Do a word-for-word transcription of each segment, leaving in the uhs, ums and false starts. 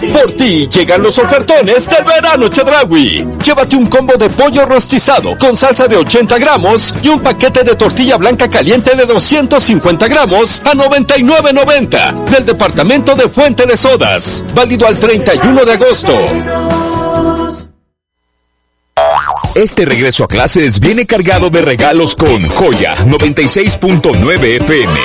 Por ti llegan los ofertones del verano Chedraui. Llévate un combo de pollo rostizado con salsa de ochenta gramos y un paquete de tortilla blanca caliente de doscientos cincuenta gramos a noventa y nueve noventa del departamento de Fuente de Sodas. Válido al treinta y uno de agosto. Este regreso a clases viene cargado de regalos con Joya noventa y seis punto nueve F M.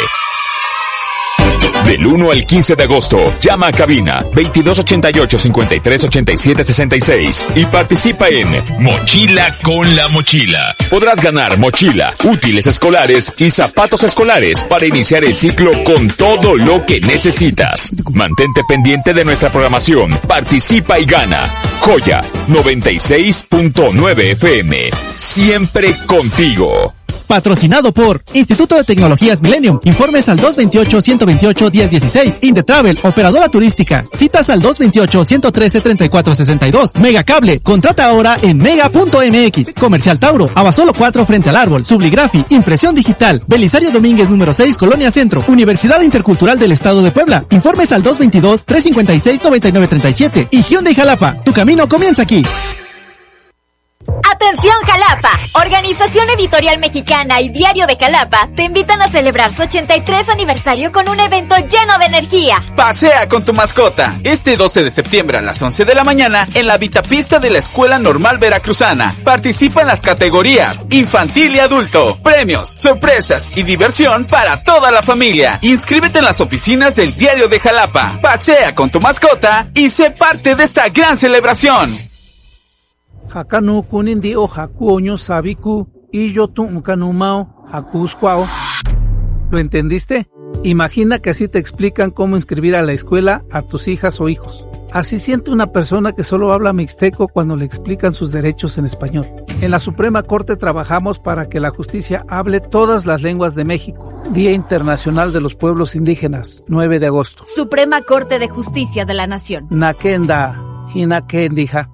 Del uno al quince de agosto, llama a cabina veintidós ochenta y ocho, cincuenta y tres ochenta y siete sesenta y seis y participa en Mochila con la Mochila. Podrás ganar mochila, útiles escolares y zapatos escolares para iniciar el ciclo con todo lo que necesitas. Mantente pendiente de nuestra programación, participa y gana. Joya noventa y seis punto nueve F M, siempre contigo. Patrocinado por Instituto de Tecnologías Millennium. Informes al dos veintiocho, ciento veintiocho, diez dieciséis. Indetravel, operadora turística. Citas al dos veintiocho, ciento trece, treinta y cuatro sesenta y dos. Megacable, contrata ahora en mega punto m x. Comercial Tauro, Abasolo cuatro frente al árbol. Subligrafi, impresión digital. Belisario Domínguez número seis, Colonia Centro. Universidad Intercultural del Estado de Puebla. Informes al dos veintidós, trescientos cincuenta y seis, noventa y nueve treinta y siete. Y Hyundai Jalapa, tu camino comienza aquí. ¡Atención Jalapa! Organización Editorial Mexicana y Diario de Jalapa te invitan a celebrar su ochenta y tres aniversario con un evento lleno de energía. Pasea con tu mascota este doce de septiembre a las once de la mañana en la Vitapista de la Escuela Normal Veracruzana. Participa en las categorías infantil y adulto. Premios, sorpresas y diversión para toda la familia. Inscríbete en las oficinas del Diario de Jalapa. Pasea con tu mascota y sé parte de esta gran celebración. Hakanu kunindi o hakuoño sabiku y yo tu mkanumao hakuskwao. ¿Lo entendiste? Imagina que así te explican cómo inscribir a la escuela a tus hijas o hijos. Así siente una persona que solo habla mixteco cuando le explican sus derechos en español. En la Suprema Corte trabajamos para que la justicia hable todas las lenguas de México. Día Internacional de los Pueblos Indígenas, nueve de agosto. Suprema Corte de Justicia de la Nación. Nakenda, hinakendija.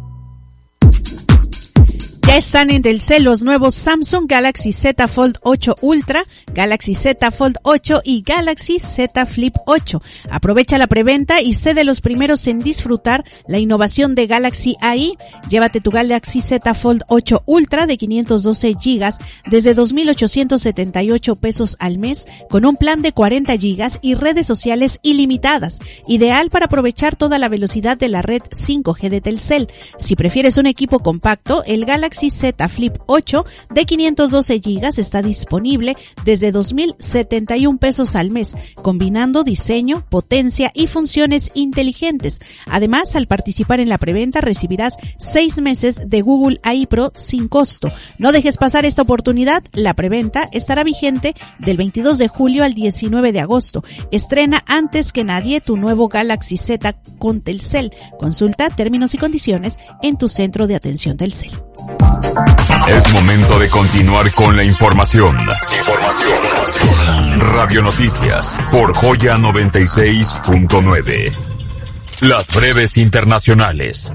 Ya están en Telcel los nuevos Samsung Galaxy Z Fold ocho Ultra, Galaxy Z Fold ocho y Galaxy Z Flip ocho. Aprovecha la preventa y sé de los primeros en disfrutar la innovación de Galaxy A I. Llévate tu Galaxy Z Fold ocho Ultra de quinientos doce gigas desde dos mil ochocientos setenta y ocho pesos al mes con un plan de cuarenta gigas y redes sociales ilimitadas. Ideal para aprovechar toda la velocidad de la red cinco G de Telcel. Si prefieres un equipo compacto, el Galaxy Z Flip ocho de quinientos doce gigas está disponible desde dos mil setenta y un pesos al mes, combinando diseño, potencia y funciones inteligentes. Además, al participar en la preventa recibirás seis meses de Google A I Pro sin costo. No dejes pasar esta oportunidad. La preventa estará vigente del veintidós de julio al diecinueve de agosto. Estrena antes que nadie tu nuevo Galaxy Z con Telcel. Consulta términos y condiciones en tu centro de atención Telcel. Es momento de continuar con la información. Información. Radio Noticias por Joya noventa y seis punto nueve. Las breves internacionales.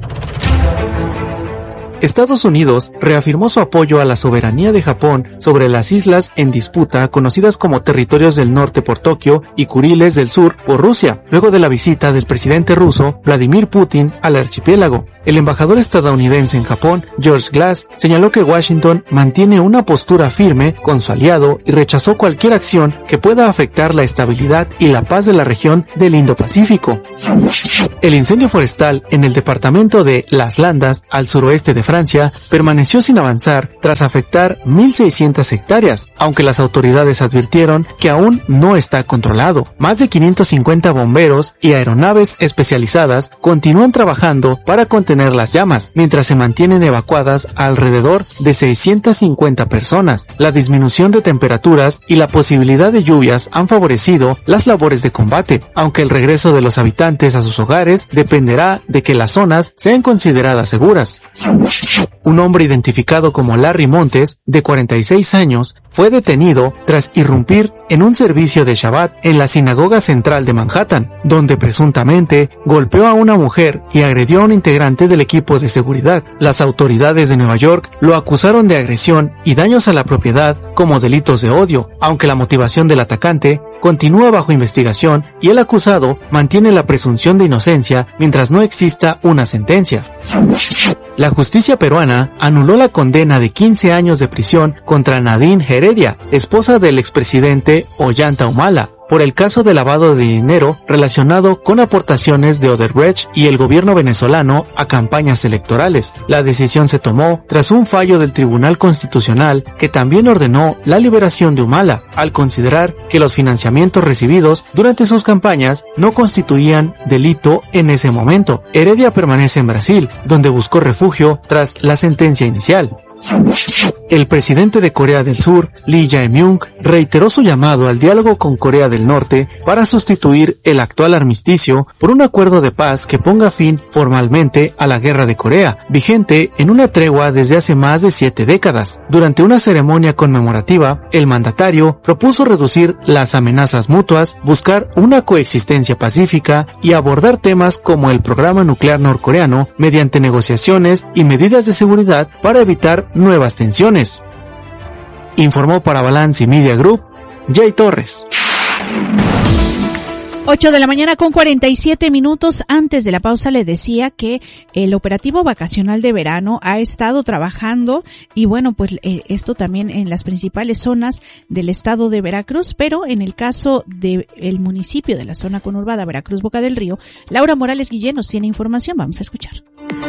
Estados Unidos reafirmó su apoyo a la soberanía de Japón sobre las islas en disputa conocidas como territorios del norte por Tokio y Kuriles del sur por Rusia, luego de la visita del presidente ruso Vladimir Putin al archipiélago. El embajador estadounidense en Japón, George Glass, señaló que Washington mantiene una postura firme con su aliado y rechazó cualquier acción que pueda afectar la estabilidad y la paz de la región del Indo-Pacífico. El incendio forestal en el departamento de Las Landas, al suroeste de Francia, permaneció sin avanzar tras afectar mil seiscientas hectáreas, aunque las autoridades advirtieron que aún no está controlado. Más de quinientos cincuenta bomberos y aeronaves especializadas continúan trabajando para contener las llamas, mientras se mantienen evacuadas alrededor de seiscientas cincuenta personas. La disminución de temperaturas y la posibilidad de lluvias han favorecido las labores de combate, aunque el regreso de los habitantes a sus hogares dependerá de que las zonas sean consideradas seguras. Un hombre identificado como Larry Montes, de cuarenta y seis años, fue detenido tras irrumpir en un servicio de Shabbat en la sinagoga central de Manhattan, donde presuntamente golpeó a una mujer y agredió a un integrante del equipo de seguridad. Las autoridades de Nueva York lo acusaron de agresión y daños a la propiedad como delitos de odio, aunque la motivación del atacante continúa bajo investigación y el acusado mantiene la presunción de inocencia mientras no exista una sentencia. La justicia peruana anuló la condena de quince años de prisión contra Nadine Heredia, esposa del expresidente Ollanta Humala, por el caso de lavado de dinero relacionado con aportaciones de Odebrecht y el gobierno venezolano a campañas electorales. La decisión se tomó tras un fallo del Tribunal Constitucional que también ordenó la liberación de Humala, al considerar que los financiamientos recibidos durante sus campañas no constituían delito en ese momento. Heredia permanece en Brasil, donde buscó refugio tras la sentencia inicial. El presidente de Corea del Sur, Lee Jae-myung, reiteró su llamado al diálogo con Corea del Norte para sustituir el actual armisticio por un acuerdo de paz que ponga fin formalmente a la guerra de Corea, vigente en una tregua desde hace más de siete décadas. Durante una ceremonia conmemorativa, el mandatario propuso reducir las amenazas mutuas, buscar una coexistencia pacífica y abordar temas como el programa nuclear norcoreano mediante negociaciones y medidas de seguridad para evitar nuevas tensiones. Informó para Balance Media Group, Jay Torres. ocho de la mañana con cuarenta y siete minutos. Antes de la pausa le decía que el operativo vacacional de verano ha estado trabajando y bueno, pues eh, esto también en las principales zonas del estado de Veracruz, pero en el caso del municipio de la zona conurbada Veracruz Boca del Río, Laura Morales Guillén nos tiene información, vamos a escuchar.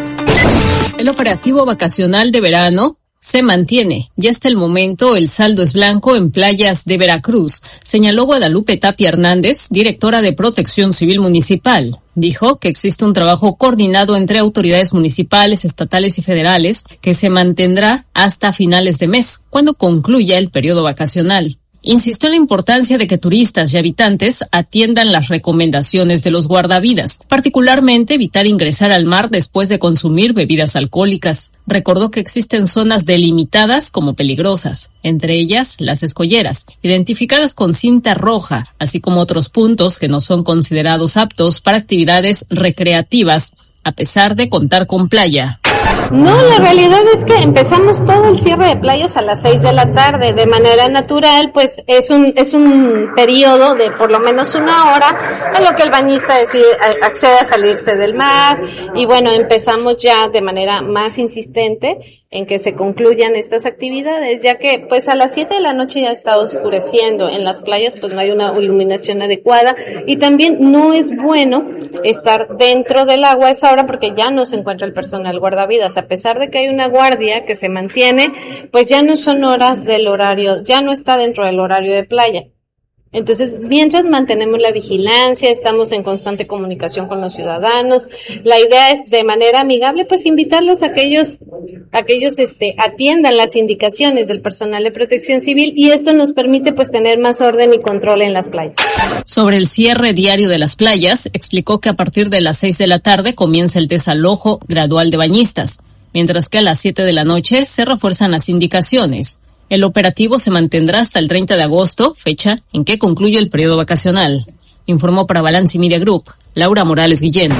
El operativo vacacional de verano se mantiene. Ya hasta el momento el saldo es blanco en playas de Veracruz, señaló Guadalupe Tapia Hernández, directora de Protección Civil Municipal. Dijo que existe un trabajo coordinado entre autoridades municipales, estatales y federales que se mantendrá hasta finales de mes, cuando concluya el periodo vacacional. Insistió en la importancia de que turistas y habitantes atiendan las recomendaciones de los guardavidas, particularmente evitar ingresar al mar después de consumir bebidas alcohólicas. Recordó que existen zonas delimitadas como peligrosas, entre ellas las escolleras, identificadas con cinta roja, así como otros puntos que no son considerados aptos para actividades recreativas, a pesar de contar con playa. No, la realidad es que empezamos todo el cierre de playas a las seis de la tarde. De manera natural, pues es un es un periodo de por lo menos una hora en lo que el bañista decide, accede a salirse del mar. Y bueno, empezamos ya de manera más insistente en que se concluyan estas actividades, ya que pues a las siete de la noche ya está oscureciendo. En las playas pues no hay una iluminación adecuada y también no es bueno estar dentro del agua a esa hora porque ya no se encuentra el personal guardavidas. A pesar de que hay una guardia que se mantiene, pues ya no son horas del horario, ya no está dentro del horario de playa. Entonces, mientras mantenemos la vigilancia, estamos en constante comunicación con los ciudadanos, la idea es de manera amigable, pues invitarlos a que ellos, a que ellos, este, atiendan las indicaciones del personal de protección civil y esto nos permite, pues, tener más orden y control en las playas. Sobre el cierre diario de las playas, explicó que a partir de las seis de la tarde comienza el desalojo gradual de bañistas, mientras que a las siete de la noche se refuerzan las indicaciones. El operativo se mantendrá hasta el treinta de agosto, fecha en que concluye el periodo vacacional. Informó para Balance Media Group, Laura Morales Guillén.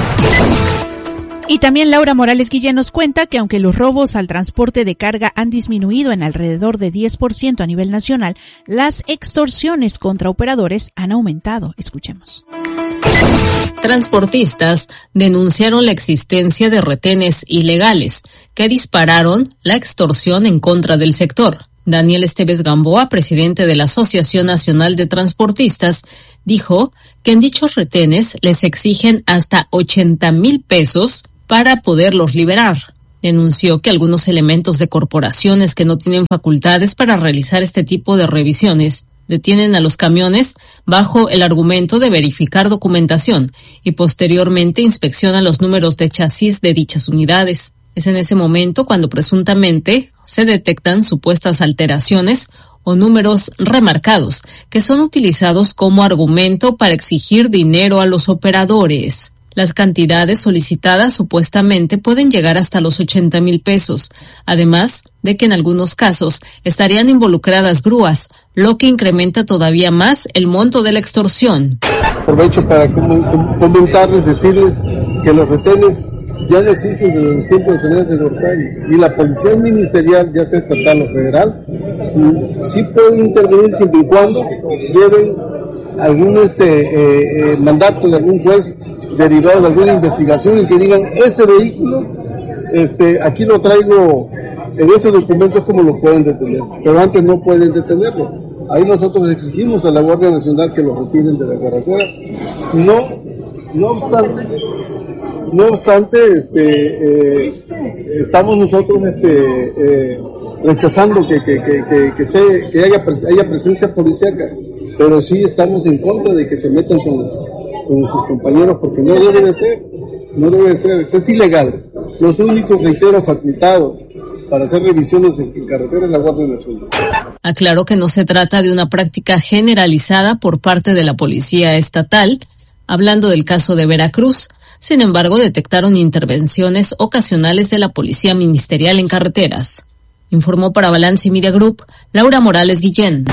Y también Laura Morales Guillén nos cuenta que aunque los robos al transporte de carga han disminuido en alrededor de diez por ciento a nivel nacional, las extorsiones contra operadores han aumentado. Escuchemos. Transportistas denunciaron la existencia de retenes ilegales que dispararon la extorsión en contra del sector. Daniel Esteves Gamboa, presidente de la Asociación Nacional de Transportistas, dijo que en dichos retenes les exigen hasta ochenta mil pesos para poderlos liberar. Denunció que algunos elementos de corporaciones que no tienen facultades para realizar este tipo de revisiones detienen a los camiones bajo el argumento de verificar documentación y posteriormente inspeccionan los números de chasis de dichas unidades. Es en ese momento cuando presuntamente se detectan supuestas alteraciones o números remarcados que son utilizados como argumento para exigir dinero a los operadores. Las cantidades solicitadas supuestamente pueden llegar hasta los ochenta mil pesos, además de que en algunos casos estarían involucradas grúas, lo que incrementa todavía más el monto de la extorsión. Aprovecho para comentarles, decirles que los retenes ya no existen desde los tiempos de Salinas de Gortari y la policía ministerial, ya sea estatal o federal, sí puede intervenir siempre y cuando lleven algún este eh, eh, mandato de algún juez derivado de alguna investigación y que digan ese vehículo, este, aquí lo traigo en ese documento, es como lo pueden detener, pero antes no pueden detenerlo. Ahí nosotros exigimos a la Guardia Nacional que lo retiren de la carretera. No, no obstante, no obstante, este, eh, estamos nosotros, este, eh, rechazando que, que, que, que, que, esté, que haya, haya presencia policíaca, pero sí estamos en contra de que se metan con, con sus compañeros, porque no debe de ser, no debe de ser, es ilegal. Los únicos, reitero, facultados para hacer revisiones en, en carretera es la Guardia Nacional. Aclaró que no se trata de una práctica generalizada por parte de la Policía Estatal. Hablando del caso de Veracruz, sin embargo, detectaron intervenciones ocasionales de la Policía Ministerial en carreteras. Informó para Balance Media Group, Laura Morales Guillén.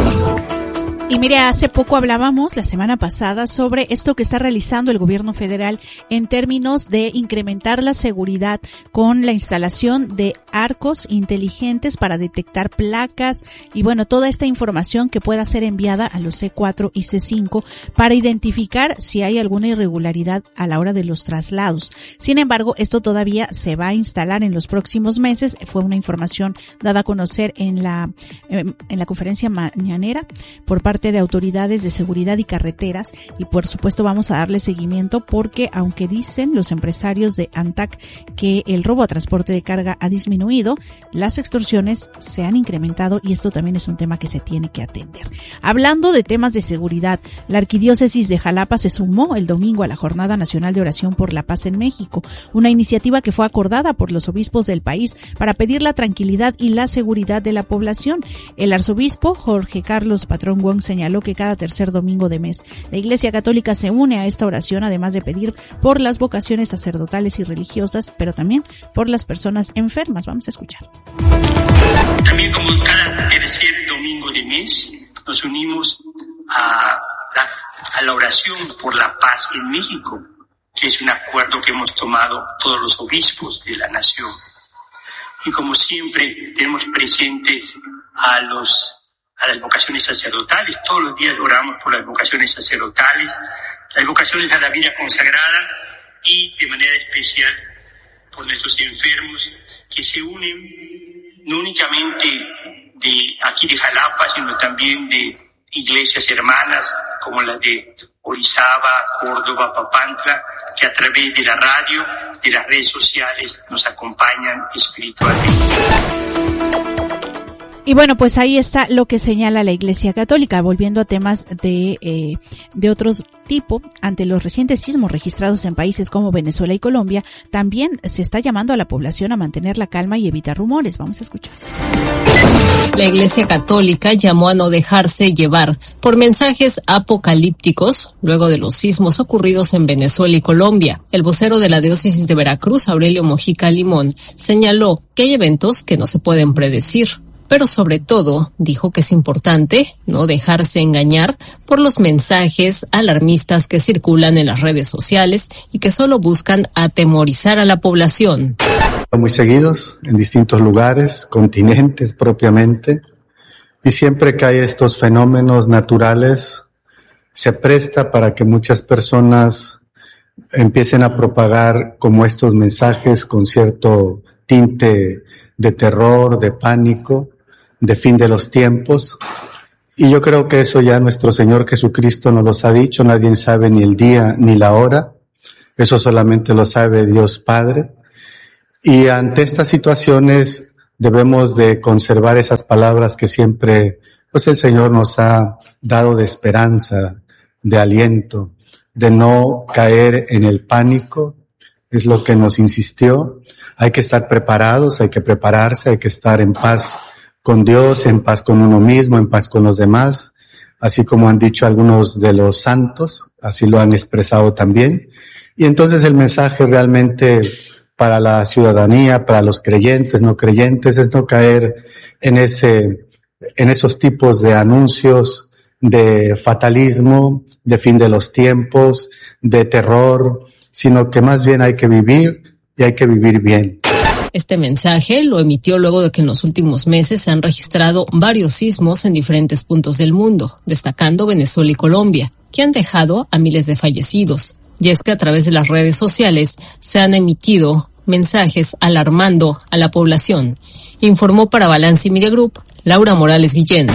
Y mire, hace poco hablábamos la semana pasada sobre esto que está realizando el gobierno federal en términos de incrementar la seguridad con la instalación de arcos inteligentes para detectar placas y bueno, toda esta información que pueda ser enviada a los C cuatro y C cinco para identificar si hay alguna irregularidad a la hora de los traslados. Sin embargo, esto todavía se va a instalar en los próximos meses. Fue una información dada a conocer en la en la conferencia mañanera por parte de autoridades de seguridad y carreteras, y por supuesto vamos a darle seguimiento porque aunque dicen los empresarios de ANTAC que el robo a transporte de carga ha disminuido, las extorsiones se han incrementado y esto también es un tema que se tiene que atender. Hablando de temas de seguridad, la Arquidiócesis de Jalapa se sumó el domingo a la Jornada Nacional de Oración por la Paz en México, una iniciativa que fue acordada por los obispos del país para pedir la tranquilidad y la seguridad de la población. El arzobispo Jorge Carlos Patrón Wong señaló que cada tercer domingo de mes la Iglesia Católica se une a esta oración, además de pedir por las vocaciones sacerdotales y religiosas, pero también por las personas enfermas. Vamos a escuchar. También, como cada tercer domingo de mes, nos unimos a la, a la oración por la paz en México, que es un acuerdo que hemos tomado todos los obispos de la nación. Y como siempre, tenemos presentes a los a las vocaciones sacerdotales. Todos los días oramos por las vocaciones sacerdotales, las vocaciones a la vida consagrada y de manera especial por nuestros enfermos que se unen no únicamente de aquí de Jalapa, sino también de iglesias hermanas como las de Orizaba, Córdoba, Papantla, que a través de la radio, de las redes sociales nos acompañan espiritualmente. Y bueno, pues ahí está lo que señala la Iglesia Católica, volviendo a temas de eh, de otro tipo. Ante los recientes sismos registrados en países como Venezuela y Colombia, también se está llamando a la población a mantener la calma y evitar rumores. Vamos a escuchar. La Iglesia Católica llamó a no dejarse llevar por mensajes apocalípticos luego de los sismos ocurridos en Venezuela y Colombia. El vocero de la Diócesis de Veracruz, Aurelio Mojica Limón, señaló que hay eventos que no se pueden predecir. Pero sobre todo, dijo que es importante no dejarse engañar por los mensajes alarmistas que circulan en las redes sociales y que solo buscan atemorizar a la población. Muy seguidos, en distintos lugares, continentes propiamente, y siempre que hay estos fenómenos naturales, se presta para que muchas personas empiecen a propagar como estos mensajes con cierto tinte de terror, de pánico, de fin de los tiempos. Y yo creo que eso ya nuestro Señor Jesucristo nos los ha dicho, nadie sabe ni el día ni la hora, eso solamente lo sabe Dios Padre. Y ante estas situaciones debemos de conservar esas palabras que siempre pues el Señor nos ha dado de esperanza, de aliento, de no caer en el pánico, es lo que nos insistió. Hay que estar preparados, hay que prepararse, hay que estar en paz con Dios, en paz con uno mismo, en paz con los demás, así como han dicho algunos de los santos, así lo han expresado también. Y entonces el mensaje realmente para la ciudadanía, para los creyentes, no creyentes, es no caer en ese, en esos tipos de anuncios de fatalismo, de fin de los tiempos, de terror, sino que más bien hay que vivir y hay que vivir bien. Este mensaje lo emitió luego de que en los últimos meses se han registrado varios sismos en diferentes puntos del mundo, destacando Venezuela y Colombia, que han dejado a miles de fallecidos. Y es que a través de las redes sociales se han emitido mensajes alarmando a la población. Informó para Balance Media Group, Laura Morales Guillén.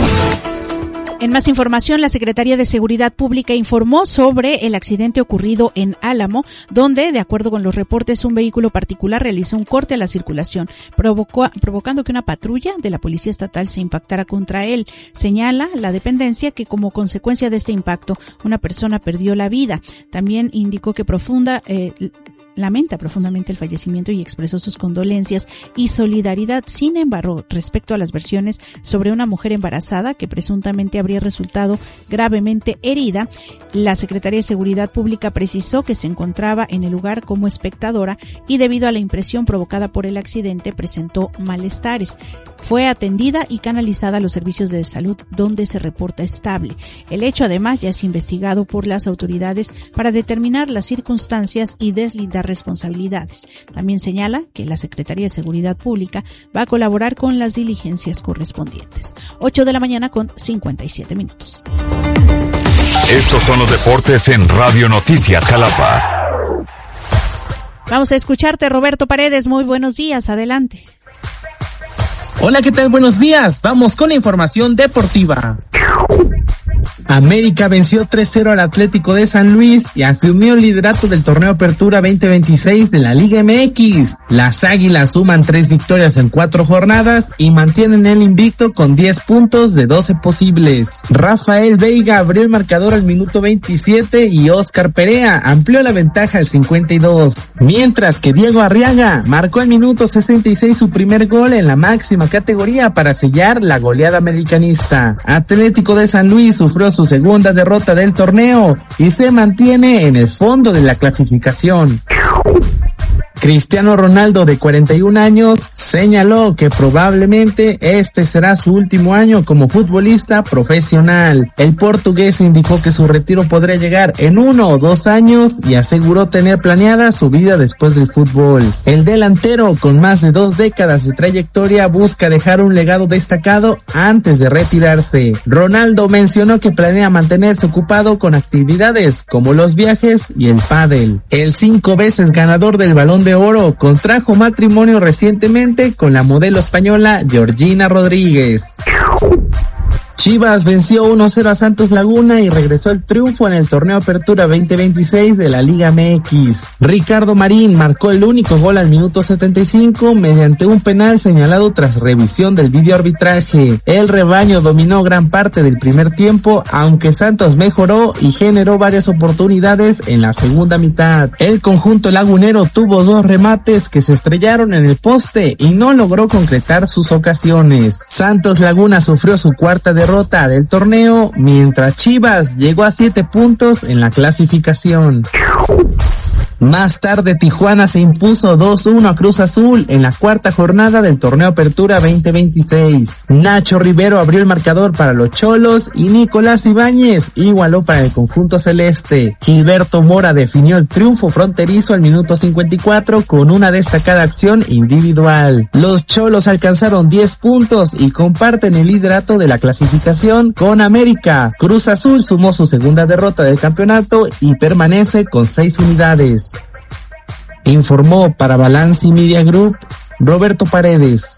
En más información, la Secretaría de Seguridad Pública informó sobre el accidente ocurrido en Álamo, donde, de acuerdo con los reportes, un vehículo particular realizó un corte a la circulación, provocó, provocando que una patrulla de la Policía Estatal se impactara contra él. Señala la dependencia que como consecuencia de este impacto, una persona perdió la vida. También indicó que profunda... Eh, lamenta profundamente el fallecimiento y expresó sus condolencias y solidaridad. Sin embargo, respecto a las versiones sobre una mujer embarazada que presuntamente habría resultado gravemente herida, la Secretaría de Seguridad Pública precisó que se encontraba en el lugar como espectadora y debido a la impresión provocada por el accidente presentó malestares. Fue atendida y canalizada a los servicios de salud donde se reporta estable. El hecho además ya es investigado por las autoridades para determinar las circunstancias y deslindar responsabilidades. También señala que la Secretaría de Seguridad Pública va a colaborar con las diligencias correspondientes. ocho de la mañana con cincuenta y siete minutos. Estos son los deportes en Radio Noticias Jalapa. Vamos a escucharte, Roberto Paredes. Muy buenos días, adelante. Hola, ¿qué tal? Buenos días. Vamos con la información deportiva. América venció tres cero al Atlético de San Luis y asumió el liderato del torneo Apertura veinte veintiséis de la Liga M X. Las Águilas suman tres victorias en cuatro jornadas y mantienen el invicto con diez puntos de doce posibles. Rafael Veiga abrió el marcador al minuto veintisiete y Oscar Perea amplió la ventaja al cincuenta y dos. Mientras que Diego Arriaga marcó al minuto sesenta y seis su primer gol en la máxima categoría para sellar la goleada americanista. Atlético de San Luis sufrió su segunda derrota del torneo y se mantiene en el fondo de la clasificación. Cristiano Ronaldo, de cuarenta y un años, señaló que probablemente este será su último año como futbolista profesional. El portugués indicó que su retiro podría llegar en uno o dos años y aseguró tener planeada su vida después del fútbol. El delantero, con más de dos décadas de trayectoria, busca dejar un legado destacado antes de retirarse. Ronaldo mencionó que planea mantenerse ocupado con actividades como los viajes y el pádel. El cinco veces ganador del Balón de Oro contrajo matrimonio recientemente con la modelo española Georgina Rodríguez. Chivas venció uno cero a Santos Laguna y regresó el triunfo en el torneo Apertura veinte veintiséis de la Liga M X. Ricardo Marín marcó el único gol al minuto setenta y cinco mediante un penal señalado tras revisión del videoarbitraje. El rebaño dominó gran parte del primer tiempo, aunque Santos mejoró y generó varias oportunidades en la segunda mitad. El conjunto lagunero tuvo dos remates que se estrellaron en el poste y no logró concretar sus ocasiones. Santos Laguna sufrió su cuarta derrota del torneo, mientras Chivas llegó a siete puntos en la clasificación. Más tarde, Tijuana se impuso dos uno a Cruz Azul en la cuarta jornada del torneo Apertura veinte veintiséis. Nacho Rivero abrió el marcador para los Cholos y Nicolás Ibáñez igualó para el conjunto celeste. Gilberto Mora definió el triunfo fronterizo al minuto cincuenta y cuatro con una destacada acción individual. Los Cholos alcanzaron diez puntos y comparten el liderato de la clasificación con América. Cruz Azul sumó su segunda derrota del campeonato y permanece con seis unidades. Informó para Balance Media Group, Roberto Paredes.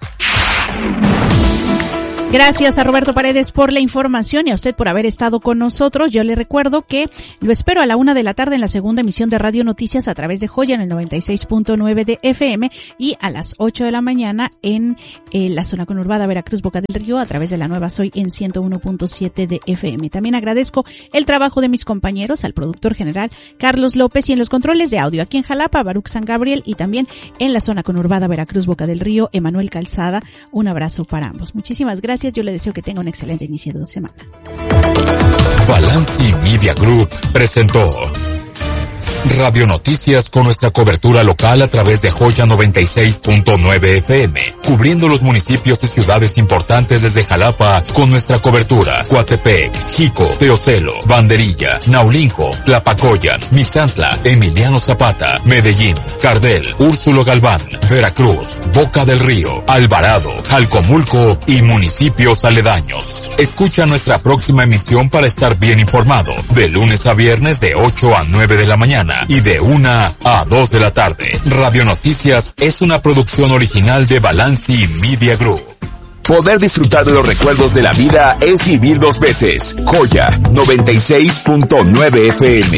Gracias a Roberto Paredes por la información y a usted por haber estado con nosotros. Yo le recuerdo que lo espero a la una de la tarde en la segunda emisión de Radio Noticias a través de Joya en el noventa y seis punto nueve de F M y a las ocho de la mañana en eh, la zona conurbada Veracruz, Boca del Río a través de la nueva Soy en ciento uno punto siete de F M. También agradezco el trabajo de mis compañeros, al productor general Carlos López y en los controles de audio aquí en Jalapa, Baruch San Gabriel y también en la zona conurbada Veracruz, Boca del Río, Emanuel Calzada. Un abrazo para ambos. Muchísimas gracias. Yo le deseo que tenga un excelente inicio de semana. Balance Media Group presentó Radio Noticias con nuestra cobertura local a través de Joya noventa y seis punto nueve F M, cubriendo los municipios y ciudades importantes desde Jalapa con nuestra cobertura. Coatepec, Jico, Teocelo, Banderilla, Naulinco, Tlapacoyan, Misantla, Emiliano Zapata, Medellín, Cardel, Úrsulo Galván, Veracruz, Boca del Río, Alvarado, Jalcomulco y municipios aledaños. Escucha nuestra próxima emisión para estar bien informado, de lunes a viernes de ocho a nueve de la mañana y de una a dos de la tarde. Radio Noticias es una producción original de Balanci Media Group. Poder disfrutar de los recuerdos de la vida es vivir dos veces. Joya noventa y seis punto nueve F M.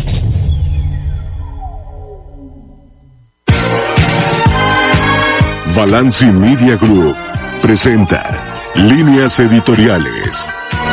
Balanci Media Group presenta Líneas Editoriales.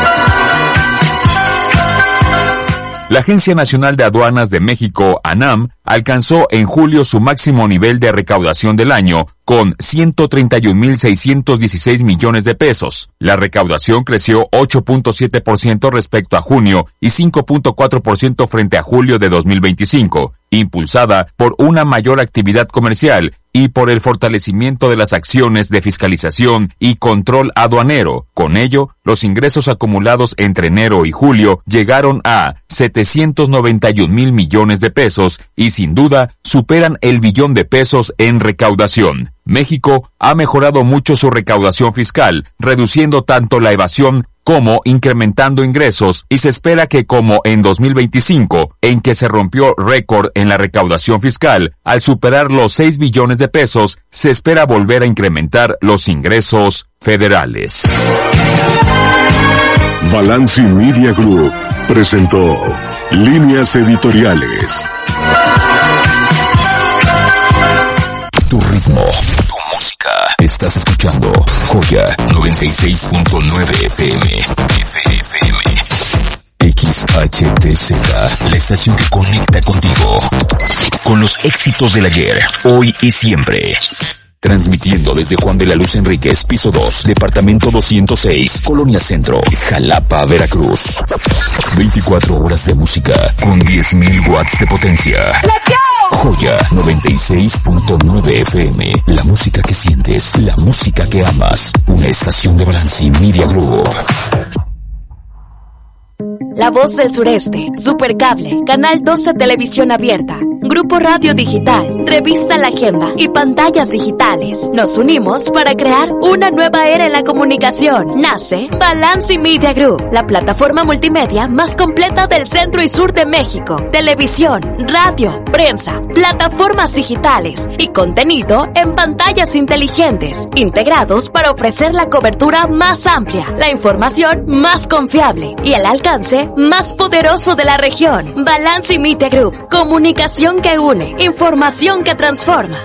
La Agencia Nacional de Aduanas de México, ANAM, alcanzó en julio su máximo nivel de recaudación del año, con ciento treinta y un mil seiscientos dieciséis millones de pesos. La recaudación creció ocho punto siete por ciento respecto a junio y cinco punto cuatro por ciento frente a julio de dos mil veinticinco, impulsada por una mayor actividad comercial y por el fortalecimiento de las acciones de fiscalización y control aduanero. Con ello, los ingresos acumulados entre enero y julio llegaron a setecientos noventa y un mil millones de pesos y sin duda superan el billón de pesos en recaudación. México ha mejorado mucho su recaudación fiscal, reduciendo tanto la evasión como incrementando ingresos, y se espera que como en dos mil veinticinco, en que se rompió récord en la recaudación fiscal, al superar los seis billones de pesos, se espera volver a incrementar los ingresos federales. Balanci Media Group presentó Líneas Editoriales. Tu ritmo, tu música. Estás escuchando Joya noventa y seis punto nueve F M. F M. X H T Z, la estación que conecta contigo. Con los éxitos del ayer, hoy y siempre. Transmitiendo desde Juan de la Luz Enríquez, piso dos, departamento doscientos seis, Colonia Centro, Jalapa, Veracruz. veinticuatro horas de música con diez mil watts de potencia. Joya noventa y seis punto nueve F M, la música que sientes, la música que amas. Una estación de Balanci Media Group. La Voz del Sureste, Supercable, Canal doce Televisión Abierta, Grupo Radio Digital, Revista La Agenda y Pantallas Digitales. Nos unimos para crear una nueva era en la comunicación. Nace Balanci Media Group, la plataforma multimedia más completa del centro y sur de México. Televisión, radio, prensa, plataformas digitales y contenido en pantallas inteligentes, integrados para ofrecer la cobertura más amplia, la información más confiable y el alcance más poderoso de la región. Balanci Media Group, comunicación que une, información que transforma.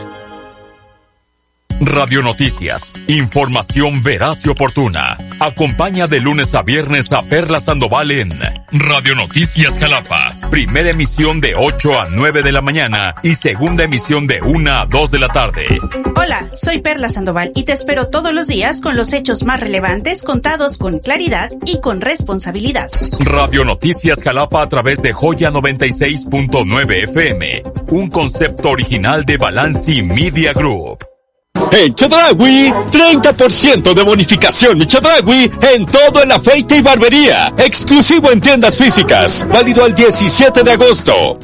Radio Noticias, información veraz y oportuna. Acompaña de lunes a viernes a Perla Sandoval en Radio Noticias Jalapa. Primera emisión de ocho a nueve de la mañana y segunda emisión de una a dos de la tarde. Hola, soy Perla Sandoval y te espero todos los días con los hechos más relevantes contados con claridad y con responsabilidad. Radio Noticias Jalapa a través de Joya noventa y seis punto nueve F M. Un concepto original de Balanci Media Group. En Chedraui, treinta por ciento de bonificación en Chedraui en todo el afeite y barbería. Exclusivo en tiendas físicas. Válido el diecisiete de agosto.